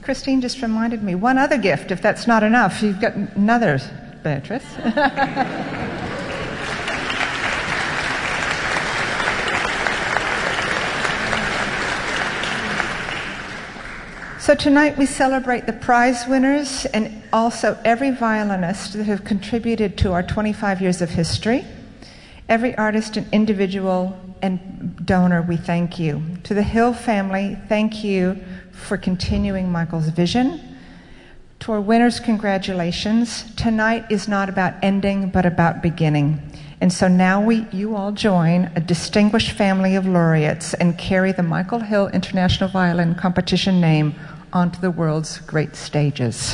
Christine just reminded me, one other gift, if that's not enough. You've got another, Beatrice. So tonight we celebrate the prize winners and also every violinist that have contributed to our 25 years of history. Every artist and individual and donor, we thank you. To the Hill family, thank you for continuing Michael's vision. To our winners, congratulations. Tonight is not about ending, but about beginning. And so now you all join a distinguished family of laureates and carry the Michael Hill International Violin Competition name onto the world's great stages.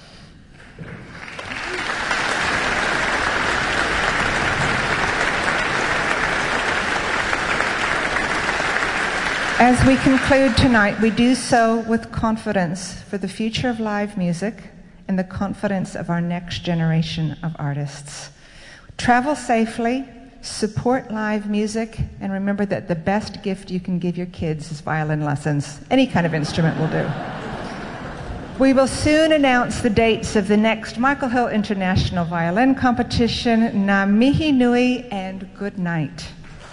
As we conclude tonight, we do so with confidence for the future of live music and the confidence of our next generation of artists. Travel safely, support live music, and remember that the best gift you can give your kids is violin lessons. Any kind of instrument will do. We will soon announce the dates of the next Michael Hill International Violin Competition. Ngā mihi nui and good night.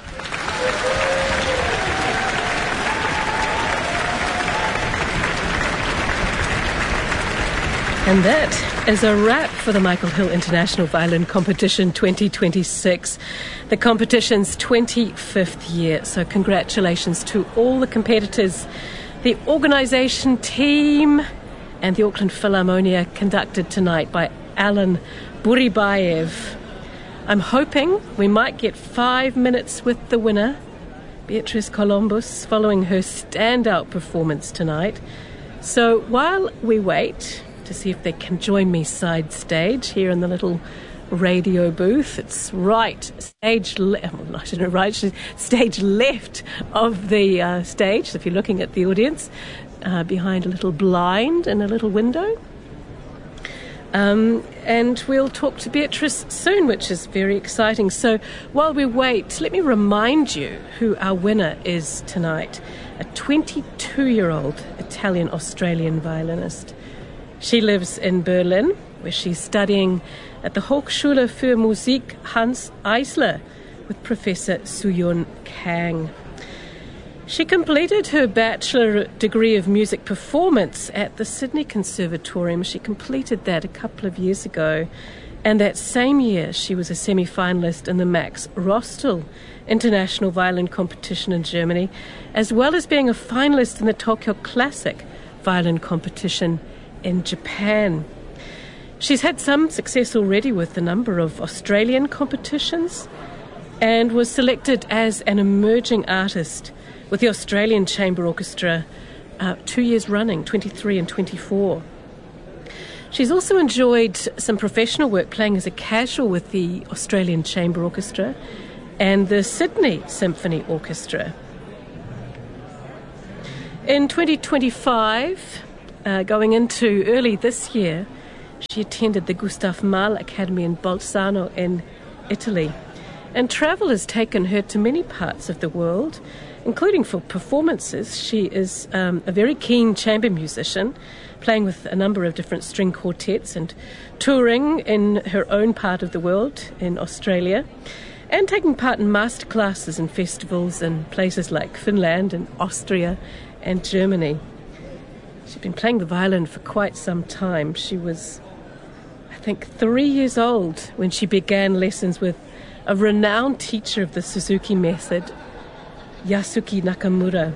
And that is a wrap for the Michael Hill International Violin Competition 2026, the competition's 25th year. So congratulations to all the competitors, the organisation team, and the Auckland Philharmonia, conducted tonight by Alan Buribayev. I'm hoping we might get 5 minutes with the winner, Beatrice Columbus, following her standout performance tonight. So while we wait to see if they can join me side stage here in the little radio booth, it's stage left of the stage, if you're looking at the audience, behind a little blind and a little window. And we'll talk to Beatrice soon, which is very exciting. So while we wait, let me remind you who our winner is tonight. A 22-year-old Italian-Australian violinist. She lives in Berlin, where she's studying at the Hochschule für Musik Hans Eisler with Professor Suyun Kang. She completed her bachelor degree of music performance at the Sydney Conservatorium. She completed that a couple of years ago. And that same year, she was a semi-finalist in the Max Rostel International Violin Competition in Germany, as well as being a finalist in the Tokyo Classic Violin Competition in Japan. She's had some success already with a number of Australian competitions and was selected as an emerging artist with the Australian Chamber Orchestra 2 years running, 23 and 24. She's also enjoyed some professional work playing as a casual with the Australian Chamber Orchestra and the Sydney Symphony Orchestra. In 2025, going into early this year, she attended the Gustav Mahler Academy in Bolzano in Italy. And travel has taken her to many parts of the world, including for performances. She is a very keen chamber musician, playing with a number of different string quartets and touring in her own part of the world in Australia, and taking part in masterclasses and festivals in places like Finland and Austria and Germany. She's been playing the violin for quite some time. She was, I think, 3 years old when she began lessons with a renowned teacher of the Suzuki method, Yasuki Nakamura.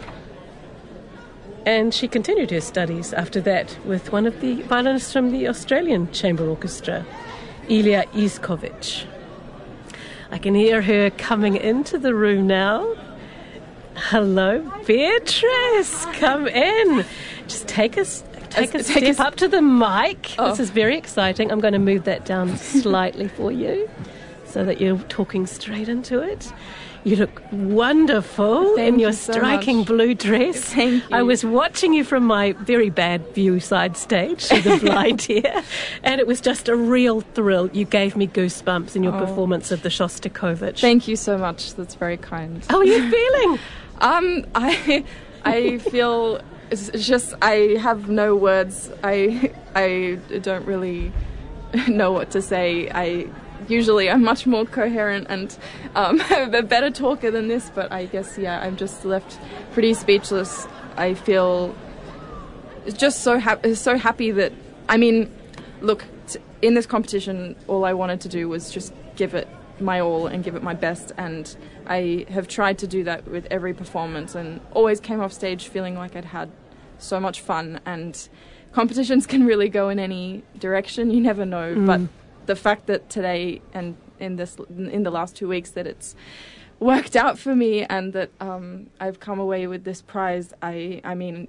And she continued her studies after that with one of the violinists from the Australian Chamber Orchestra, Ilya Izkovich. I can hear her coming into the room now. Hello, Beatrice. Come in. Just take a step up to the mic. Oh. This is very exciting. I'm going to move that down slightly for you so that you're talking straight into it. You look wonderful in your striking blue dress. Thank you. I was watching you from my very bad view side stage through the blind here, and it was just a real thrill. You gave me goosebumps in your performance of the Shostakovich. Thank you so much. That's very kind. How are you feeling? I feel it's just, I have no words. I don't really know what to say. I'm much more coherent and a better talker than this, but I guess, I'm just left pretty speechless. I feel just so happy that, look, in this competition, all I wanted to do was just give it my all and give it my best, and I have tried to do that with every performance and always came off stage feeling like I'd had so much fun. And competitions can really go in any direction, you never know, but the fact that today and in the last 2 weeks that it's worked out for me and that I've come away with this prize, I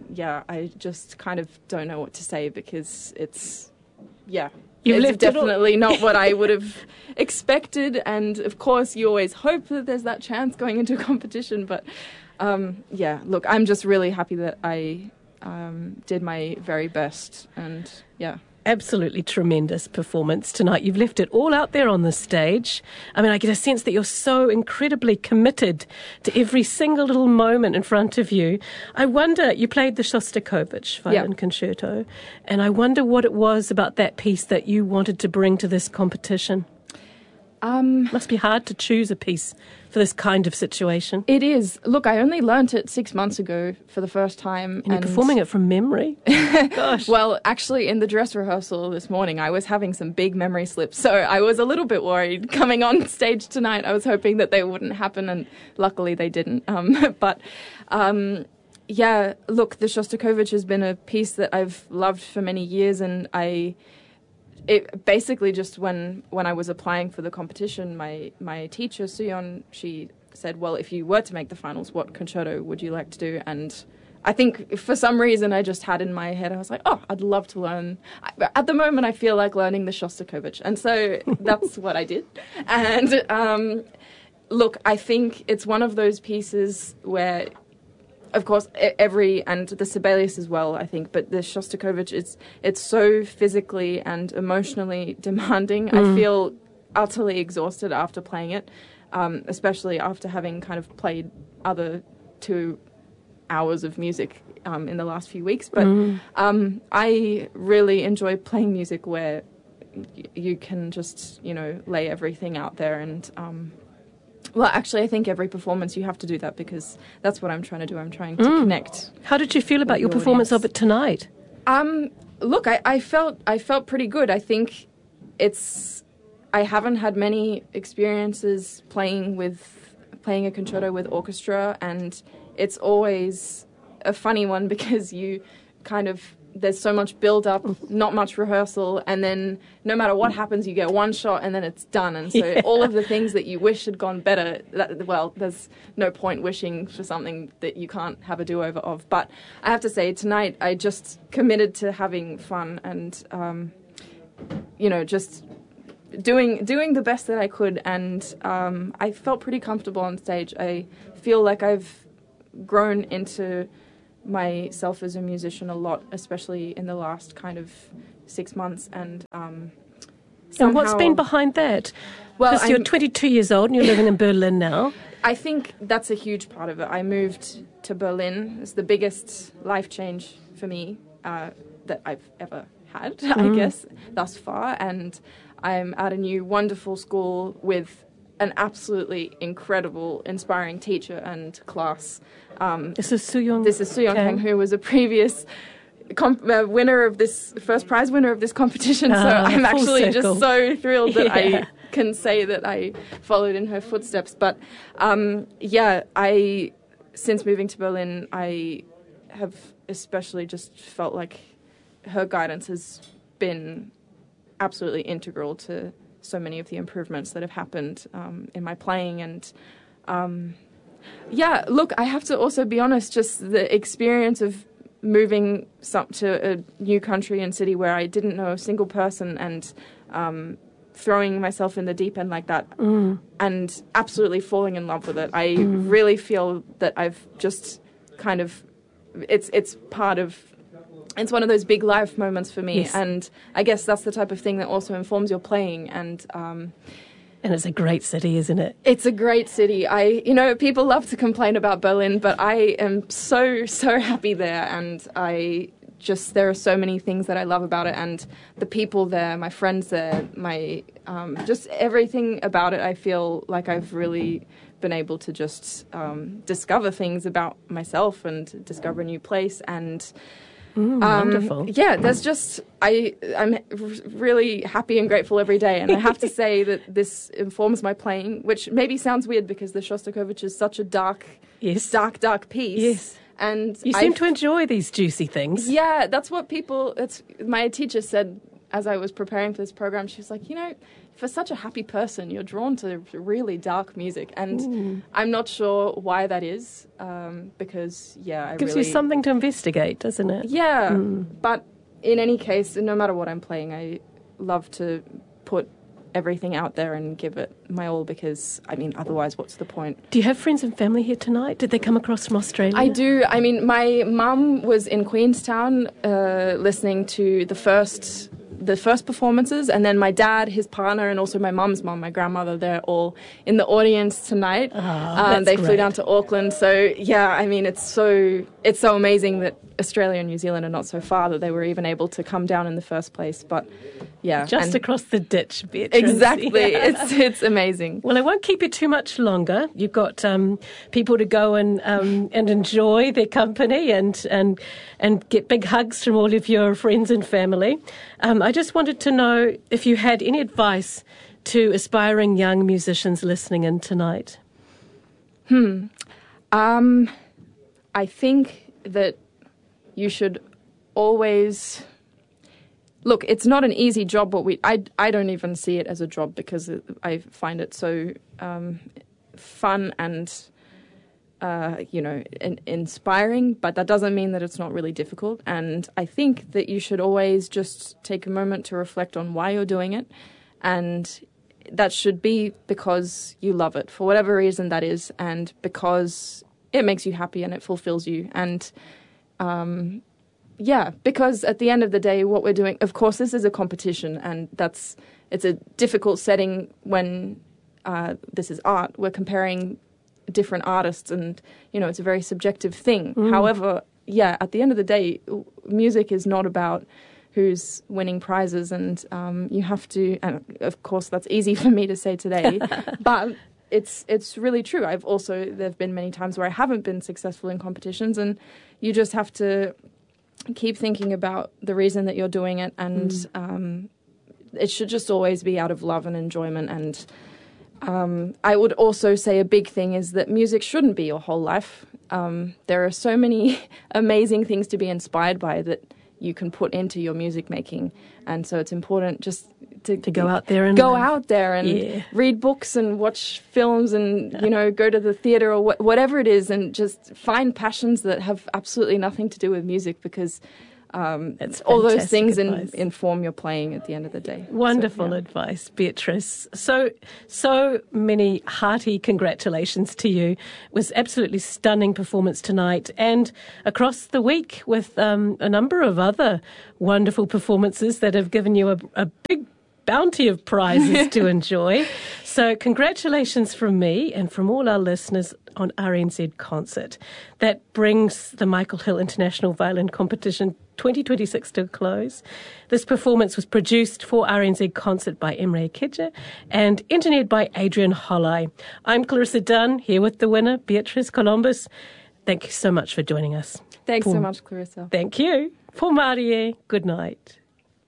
just kind of don't know what to say, because it's definitely not what I would have expected. And of course, you always hope that there's that chance going into a competition. But look, I'm just really happy that I did my very best. And Absolutely tremendous performance tonight. You've left it all out there on the stage. I get a sense that you're so incredibly committed to every single little moment in front of you. I wonder, you played the Shostakovich Violin Concerto, and I wonder what it was about that piece that you wanted to bring to this competition. Must be hard to choose a piece for this kind of situation. It is. Look, I only learnt it 6 months ago for the first time. And you're performing it from memory? Gosh. Well, actually, in the dress rehearsal this morning, I was having some big memory slips, so I was a little bit worried coming on stage tonight. I was hoping that they wouldn't happen, and luckily they didn't. Look, the Shostakovich has been a piece that I've loved for many years, and it basically just when I was applying for the competition, my teacher, Suyeon, she said, well, if you were to make the finals, what concerto would you like to do? And I think for some reason I just had in my head, I was like, I'd love to learn. At the moment, I feel like learning the Shostakovich. And so that's what I did. And look, I think it's one of those pieces where, of course, and the Sibelius as well, I think, but the Shostakovich, it's so physically and emotionally demanding. I feel utterly exhausted after playing it, especially after having kind of played other 2 hours of music in the last few weeks. But I really enjoy playing music where you can just, lay everything out there and... Well, actually, I think every performance you have to do that, because that's what I'm trying to do. I'm trying to connect. How did you feel about your performance of it tonight? Look, I felt pretty good. I think I haven't had many experiences playing a concerto with orchestra, and it's always a funny one because you kind of... There's so much build-up, not much rehearsal, and then no matter what happens, you get one shot and then it's done. And so all of the things that you wish had gone better, there's no point wishing for something that you can't have a do-over of. But I have to say, tonight I just committed to having fun and, just doing the best that I could. And I felt pretty comfortable on stage. I feel like I've grown into... myself as a musician a lot, especially in the last kind of 6 months, and what's been behind that? Well, because you're 22 years old and you're living in Berlin now. I think that's a huge part of it. I moved to Berlin. It's the biggest life change for me that I've ever had, I guess, thus far. And I'm at a new wonderful school with an absolutely incredible, inspiring teacher and class. This is Suyeon Kang, who was a previous first prize winner of this competition. So I'm actually just so thrilled that I can say that I followed in her footsteps. But since moving to Berlin, I have especially just felt like her guidance has been absolutely integral to so many of the improvements that have happened in my playing. And look, I have to also be honest, just the experience of moving to a new country and city where I didn't know a single person and throwing myself in the deep end like that and absolutely falling in love with it. I really feel that I've just kind of, it's one of those big life moments for me. Yes. And I guess that's the type of thing that also informs your playing. And And it's a great city, isn't it? It's a great city. People love to complain about Berlin, but I am so happy there, and there are so many things that I love about it, and the people there, my friends there, just everything about it. I feel like I've really been able to just discover things about myself and discover a new place, and wonderful. Yeah, there's just I'm really happy and grateful every day, and I have to say that this informs my playing, which maybe sounds weird because the Shostakovich is such a dark piece. Yes. And you seem to enjoy these juicy things. Yeah, that's what my teacher said as I was preparing for this program. She was like, for such a happy person, you're drawn to really dark music. And I'm not sure why that is, because, it gives you something to investigate, doesn't it? Yeah, but in any case, no matter what I'm playing, I love to put everything out there and give it my all, because otherwise what's the point? Do you have friends and family here tonight? Did they come across from Australia? I do. My mum was in Queenstown listening to the first performances, and then my dad, his partner, and also my mum's mum, my grandmother, they're all in the audience tonight. They flew down to Auckland, so it's so amazing that Australia and New Zealand are not so far that they were even able to come down in the first place. But just across the ditch, Beatrice. Exactly. It's amazing. Well, I won't keep you too much longer. You've got people to go and enjoy their company and get big hugs from all of your friends and family. I just wanted to know if you had any advice to aspiring young musicians listening in tonight. I think that you should always look. It's not an easy job, but I don't even see it as a job, because I find it so fun and inspiring. But that doesn't mean that it's not really difficult. And I think that you should always just take a moment to reflect on why you're doing it, and that should be because you love it, for whatever reason that is, and because it makes you happy and it fulfills you. And because at the end of the day, what we're doing, of course, this is a competition, and it's a difficult setting when this is art. We're comparing different artists, and it's a very subjective thing. However, at the end of the day, music is not about who's winning prizes, and you have to, and of course that's easy for me to say today, but it's really true. There've been many times where I haven't been successful in competitions, and you just have to keep thinking about the reason that you're doing it, and it should just always be out of love and enjoyment. And I would also say a big thing is that music shouldn't be your whole life. There are so many amazing things to be inspired by that you can put into your music making, and so it's important just to go out there and read books and watch films and go to the theater or whatever it is, and just find passions that have absolutely nothing to do with music, because all those things inform your playing at the end of the day. Wonderful advice, Beatrice. So many hearty congratulations to you. It was absolutely stunning performance tonight, and across the week with a number of other wonderful performances that have given you a big bounty of prizes to enjoy. So congratulations from me and from all our listeners on RNZ Concert. That brings the Michael Hill International Violin Competition 2026 to a close. This performance was produced for RNZ Concert by Emre Kidja and engineered by Adrian Holley. I'm Clarissa Dunn, here with the winner, Beatrice Columbus. Thank you so much for joining us. Thanks so much, Clarissa. Thank you. For Marie, good night.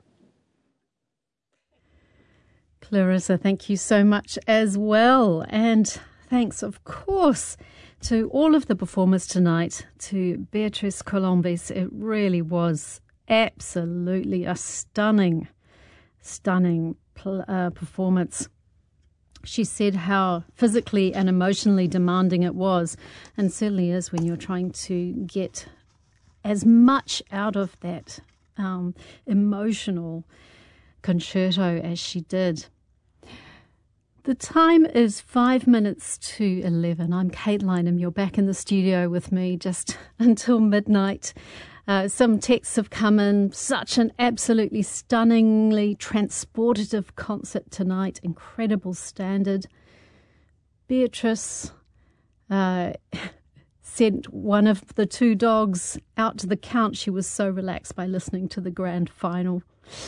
Clarissa, thank you so much as well. And thanks, of course, to all of the performers tonight, to Beatrice Columbus. It really was absolutely a stunning performance. She said how physically and emotionally demanding it was, and certainly is when you're trying to get as much out of that emotional concerto as she did. The time is 5 minutes to 11. I'm Kate Lynham. You're back in the studio with me just until midnight. Some texts have come in. Such an absolutely stunningly transportative concert tonight. Incredible standard. Beatrice sent one of the two dogs out to the count. She was so relaxed by listening to the grand final.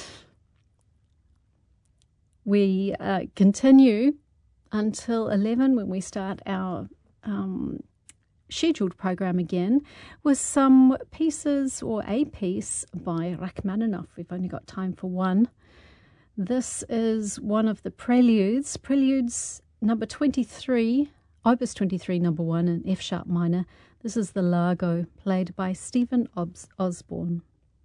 We continue until 11 when we start our scheduled program again with some pieces or a piece by Rachmaninoff. We've only got time for one. This is one of the Preludes number 23, Opus 23 number 1 in F sharp minor. This is the Largo, played by Stephen Osborne.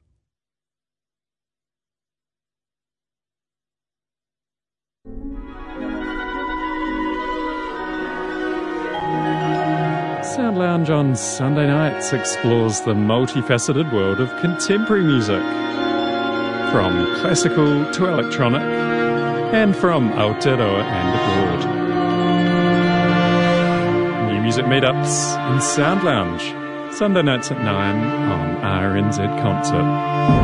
Sound Lounge on Sunday nights explores the multifaceted world of contemporary music, from classical to electronic, and from Aotearoa and abroad. New music meetups in Sound Lounge, Sunday nights at 9 on RNZ Concert.